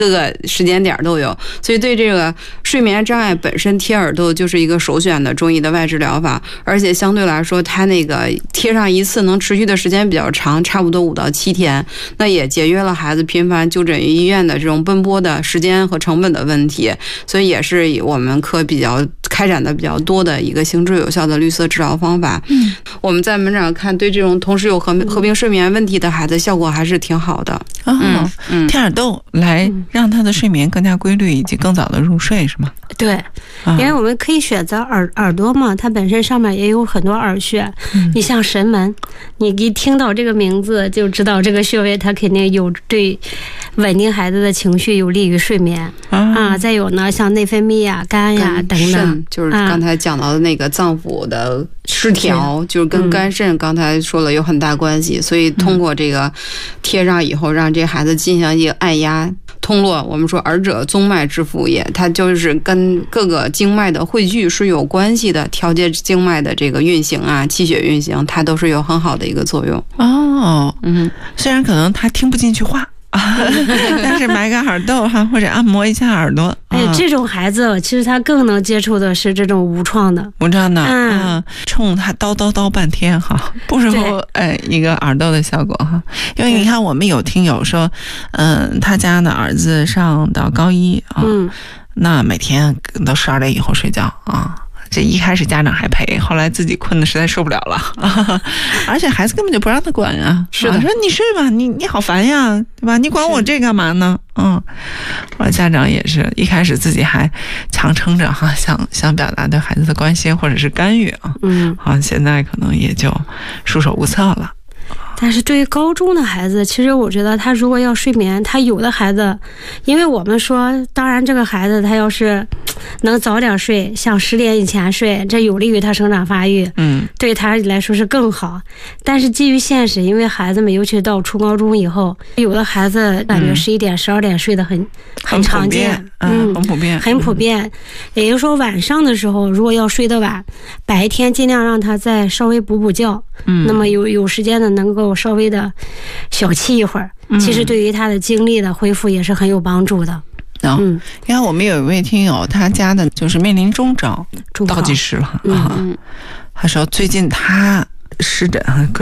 各个时间点都有，所以对这个睡眠障碍本身贴耳豆就是一个首选的中医的外治疗法，而且相对来说它那个贴上一次能持续的时间比较长，差不多5到7天，那也节约了孩子频繁就诊于医院的这种奔波的时间和成本的问题，所以也是我们科比较开展的比较多的一个行之有效的绿色治疗方法。我们在门诊看对这种同时有合并睡眠问题的孩子效果还是挺好的。 贴耳豆来让他的睡眠更加规律以及更早的入睡是吗？ 对，因为我们可以选择耳朵嘛，它本身上面也有很多耳穴。你像神门，你一听到这个名字就知道这个穴位它肯定有对稳定孩子的情绪，有利于睡眠再有呢，像内分泌呀、肝呀等等， 就是刚才讲到的那个脏腑的失调，就是跟肝肾刚才说了有很大关系，所以通过这个贴上以后，让这孩子进行一个按压。通络，我们说耳者宗脉之府也，它就是跟各个经脉的汇聚是有关系的，调节经脉的这个运行啊，气血运行，它都是有很好的一个作用。 虽然可能他听不进去话但是埋个耳豆或者按摩一下耳朵。 这种孩子其实他更能接触的是这种无创的， 冲他叨半天不是一个耳豆的效果因为你看我们有听友说他家的儿子上到高1那每天都12点以后睡觉这一开始家长还陪，后来自己困得实在受不了了而且孩子根本就不让他管啊， 是的， 说你睡吧，你好烦呀，对吧？你管我这干嘛呢？我家长也是一开始自己还强撑着想表达对孩子的关心或者是干预现在可能也就束手无策了。 但是对于高中的孩子，其实我觉得他如果要睡眠，他有的孩子，因为我们说，当然这个孩子他要是能早点睡，像10点以前睡，这有利于他生长发育，对他来说是更好。但是基于现实，因为孩子们尤其到初高中以后，有的孩子感觉11点、12点睡得很常见，很普遍。也就是说，晚上的时候如果要睡得晚，白天尽量让他再稍微补觉，那么有时间的能够稍微的小憩一会儿，其实对于他的精力的恢复也是很有帮助的。 你看我们有一位听友，他家的就是面临中招倒计时了他说最近他湿疹